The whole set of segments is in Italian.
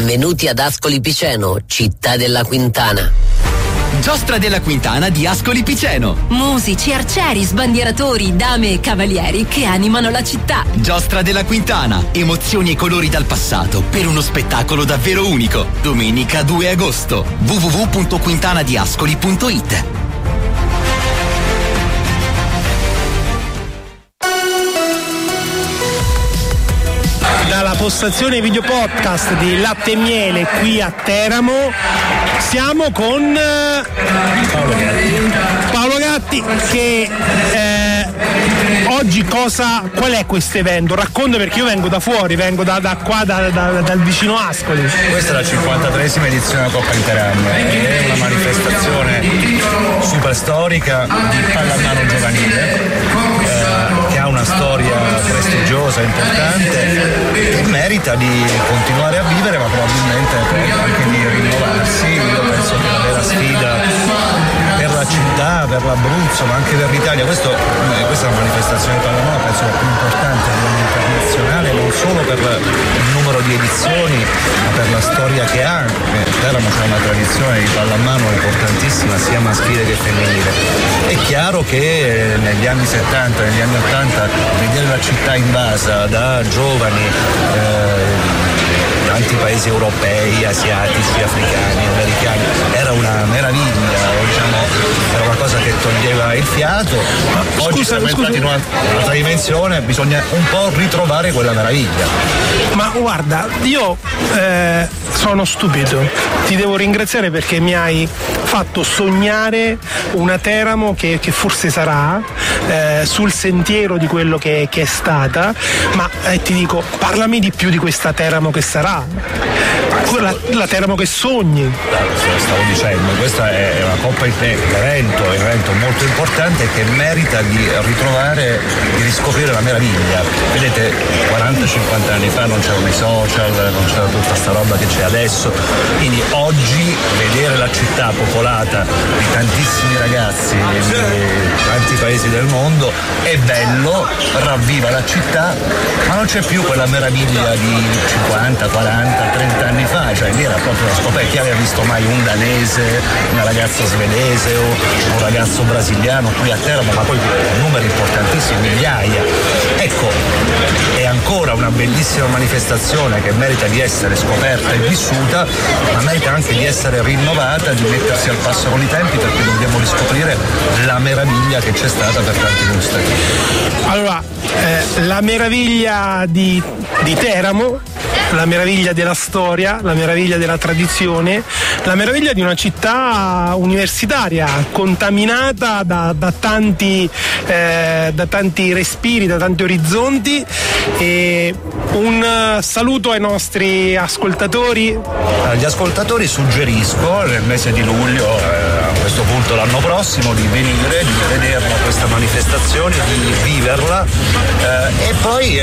Benvenuti ad Ascoli Piceno, città della Quintana. Giostra della Quintana di Ascoli Piceno. Musici, arcieri, sbandieratori, dame e cavalieri che animano la città. Giostra della Quintana. Emozioni e colori dal passato per uno spettacolo davvero unico. Domenica 2 agosto. www.quintanadiascoli.it. Dalla postazione video podcast di Latte e Miele qui a Teramo siamo con Paolo Gatti che oggi qual è questo evento? Racconta, perché io vengo da fuori, vengo da qua, dal vicino Ascoli. Questa è la 53esima edizione della Coppa Interam, è una manifestazione super storica di pallamano giovanile che ha una storia prestigiosa, importante, che merita di continuare a vivere, ma probabilmente anche di rinnovarsi. Io penso che la vera sfida per la città, per l'Abruzzo, ma anche per l'Italia, questa è una manifestazione di pallamano, penso la più importante a livello internazionale, non solo per il numero di edizioni, ma per la storia che ha. Teramo c'è una tradizione di pallamano importantissima, sia maschile che femminile. È chiaro che negli anni 70, negli anni 80, vedere la città invasa da giovani, tanti paesi europei, asiatici, africani, americani, era una meraviglia, diciamo, era una cosa che toglieva il fiato. Oggi siamo entrati in un'altra dimensione, bisogna un po' ritrovare quella meraviglia. Ma guarda, io sono stupito, ti devo ringraziare perché mi hai fatto sognare una Teramo che forse sarà sul sentiero di quello che è stata, ma ti dico, parlami di più di questa Teramo che sarà. La Teramo che sogni. Stavo dicendo, questa è una coppa, un evento molto importante che merita di ritrovare, di riscoprire la meraviglia. Vedete, 40-50 anni fa non c'erano i social, non c'era tutta sta roba che c'è adesso, quindi oggi vedere la città popolata di tantissimi ragazzi di tanti paesi del mondo è bello, ravviva la città, ma non c'è più quella meraviglia di 50, 40, 30 anni fa, cioè lì era proprio una scoperta. Chi aveva visto mai un danese, una ragazza svedese o un ragazzo brasiliano qui a Teramo, ma poi numeri importantissimi, migliaia. Ecco, è ancora una bellissima manifestazione che merita di essere scoperta e vissuta, ma merita anche di essere rinnovata, di mettersi al passo con i tempi, perché dobbiamo riscoprire la meraviglia che c'è stata per tanti lustri. Allora, la meraviglia di Teramo, la meraviglia della storia, la meraviglia della tradizione, la meraviglia di una città universitaria contaminata da tanti respiri, da tanti orizzonti. E un saluto ai nostri ascoltatori. Agli ascoltatori suggerisco nel mese di luglio, a questo punto l'anno prossimo, di venire, di vederla questa manifestazione, di viverla e poi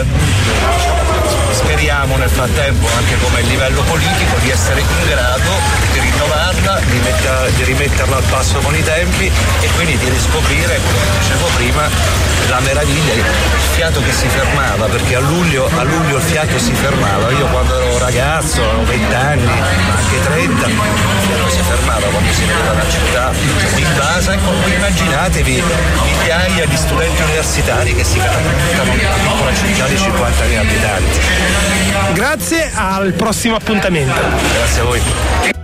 speriamo nel frattempo, anche come livello politico, di essere in grado di rinnovarla, di rimetterla al passo con i tempi e quindi di riscoprire, come dicevo prima, la meraviglia, il fiato che si fermava, perché a luglio il fiato si fermava. Io quando ero ragazzo, avevo 20 anni, anche 30, il fiato si fermava quando si vedeva la città invasa. Ecco, immaginatevi migliaia di studenti universitari che si catapultano in una piccola città di 50.000 abitanti. Grazie, al prossimo appuntamento. Grazie a voi.